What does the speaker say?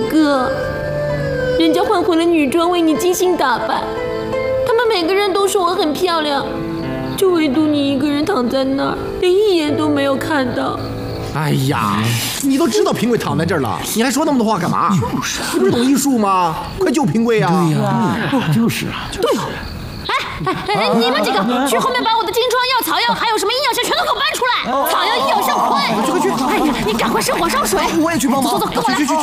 哥，人家换回了女装为你精心打扮，他们每个人都说我很漂亮，就唯独你一个人躺在那儿，连一眼都没有看到。 哎呀，你都知道平贵躺在这儿了，你还说那么多话干嘛？就是啊，你不是懂艺术吗？快救平贵呀！ 对呀，就是啊， 对哦。你们几个去后面把我的精装药、草药，还有什么营养学全都给我搬出来！草药、医药上快！ 快去！ 哎呀，你赶快生火烧水！ 我也去帮忙。 走，跟我来。